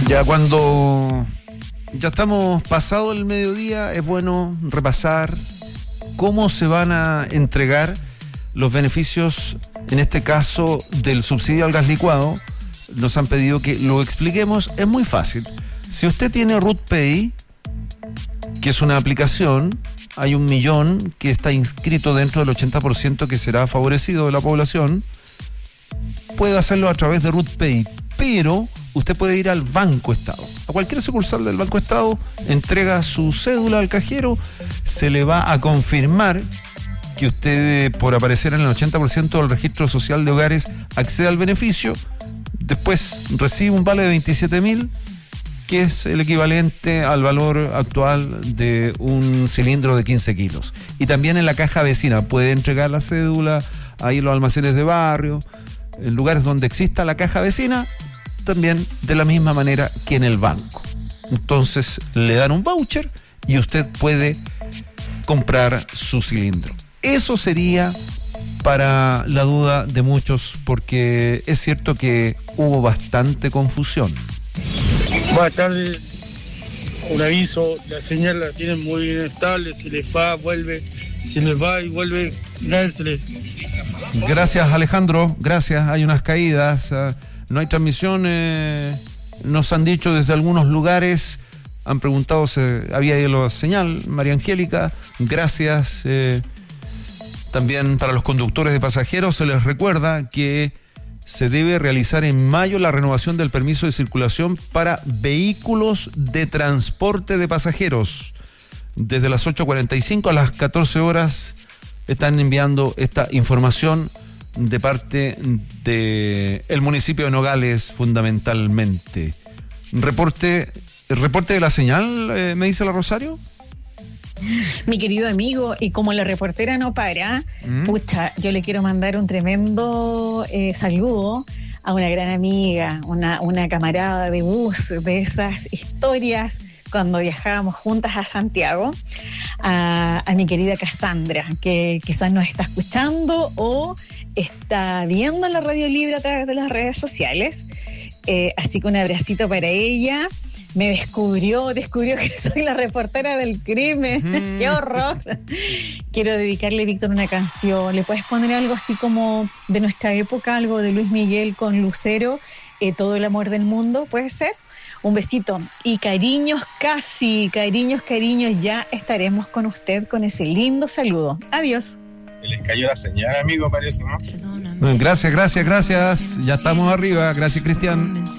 Ya cuando ya estamos pasado el mediodía, es bueno repasar cómo se van a entregar los beneficios, en este caso del subsidio al gas licuado. Nos han pedido que lo expliquemos. Es muy fácil. Si usted tiene RUTPay, que es una aplicación, hay 1 millón que está inscrito dentro del 80% que será favorecido de la población, puede hacerlo a través de RUTPay, pero usted puede ir al Banco Estado, a cualquier sucursal del Banco Estado, entrega su cédula al cajero, se le va a confirmar que usted, por aparecer en el 80% del registro social de hogares, accede al beneficio. Después recibe un vale de 27.000, que es el equivalente al valor actual de un cilindro de 15 kilos. Y también en la caja vecina puede entregar la cédula, ahí en los almacenes de barrio, en lugares donde exista la caja vecina, también de la misma manera que en el banco. Entonces le dan un voucher y usted puede comprar su cilindro. Eso sería para la duda de muchos, porque es cierto que hubo bastante confusión. Buenas tardes. Un aviso, la señal la tienen muy bien estable, se les va, vuelve, se les va y vuelve, Gracias, Alejandro, gracias. Hay unas caídas, no hay transmisión, nos han dicho desde algunos lugares, han preguntado si había ido la señal. María Angélica, gracias. También para los conductores de pasajeros se les recuerda que se debe realizar en mayo la renovación del permiso de circulación para vehículos de transporte de pasajeros. Desde las 8:45 a las 14 horas están enviando esta información de parte del municipio de Nogales, fundamentalmente. ¿El reporte de la señal, me dice la Rosario? Mi querido amigo, y como la reportera no para, pucha, yo le quiero mandar un tremendo saludo a una gran amiga, una camarada de bus, de esas historias cuando viajábamos juntas a Santiago, a mi querida Cassandra, que quizás nos está escuchando o está viendo la Radio Libre a través de las redes sociales. Así que un abracito para ella. Me descubrió que soy la reportera del crimen. ¡Qué horror! Quiero dedicarle, Víctor, una canción. ¿Le puedes poner algo así como de nuestra época, algo de Luis Miguel con Lucero, Todo el amor del mundo? ¿Puede ser? Un besito. Y cariños, cariños, ya estaremos con usted con ese lindo saludo. Adiós. Se les cayó la señal, amigo, parece, ¿no? Gracias. Ya estamos arriba. Gracias, Cristian.